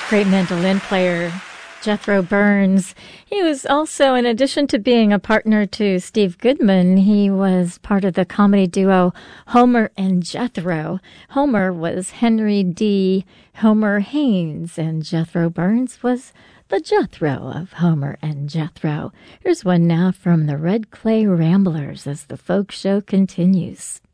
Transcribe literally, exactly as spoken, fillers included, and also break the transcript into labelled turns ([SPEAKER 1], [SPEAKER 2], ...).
[SPEAKER 1] Great mandolin player, Jethro Burns. He was also, in addition to being a partner to Steve Goodman, he was part of the comedy duo Homer and Jethro. Homer was Henry D. Homer Haynes, and Jethro Burns was the Jethro of Homer and Jethro. Here's one now from the Red Clay Ramblers as the folk show continues.